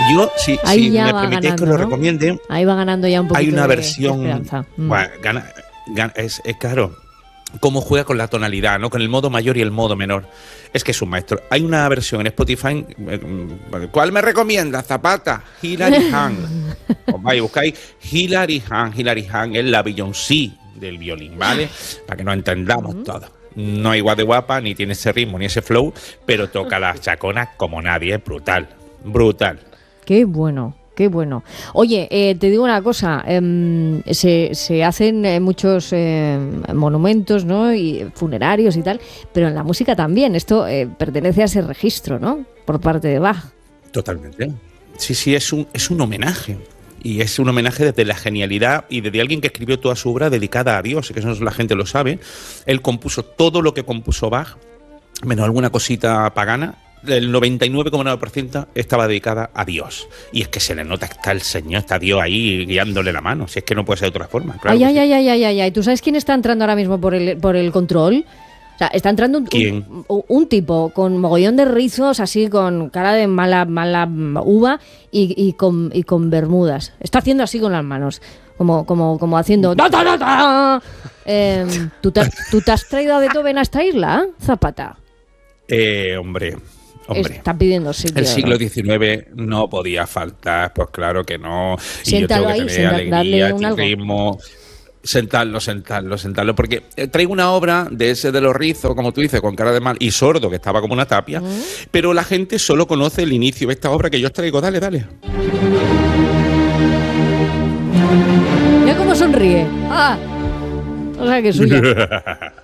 Yo, si me permitís que lo recomiende, ahí va ganando ya un poquito. Hay una de versión. esperanza. Bueno, es claro. Cómo juega con la tonalidad, ¿no? Con el modo mayor y el modo menor. Es que es un maestro. Hay una versión en Spotify. ¿Cuál me recomienda? Zapata, Hilary Hahn. Os vais y buscáis Hilary Hahn. Hilary Hahn es la Beyoncé del violín, ¿vale? Para que nos entendamos todos. No es igual de guapa, ni tiene ese ritmo, ni ese flow, pero toca las chaconas como nadie. Es brutal. Brutal. Qué bueno. Qué bueno. Oye, te digo una cosa, se hacen muchos monumentos, ¿no? Y funerarios y tal, pero en la música también. Esto pertenece a ese registro, ¿no? Por parte de Bach. Totalmente. Sí, es un homenaje. Y es un homenaje desde la genialidad y desde alguien que escribió toda su obra dedicada a Dios, que eso la gente lo sabe. Él compuso todo lo que compuso Bach, menos alguna cosita pagana. El 99,9% estaba dedicada a Dios. Y es que se le nota que está el Señor, está Dios ahí guiándole la mano. Si es que no puede ser de otra forma. Claro Ay. ¿Tú sabes quién está entrando ahora mismo por el control? O sea, está entrando un tipo con mogollón de rizos, así con cara de mala uva y con bermudas. Está haciendo así con las manos. Como haciendo... ¿Tú te has traído a Beethoven a esta isla, Zapata? Hombre. Está pidiendo sitio. El siglo XIX no podía faltar, pues claro que no. Séntalo y yo tengo que tener alegría, ritmo. Sentarlo, porque traigo una obra de ese de los rizos, como tú dices, con cara de mal y sordo, que estaba como una tapia, pero la gente solo conoce el inicio de esta obra que yo os traigo. Dale. Mira cómo sonríe. O sea que es suya.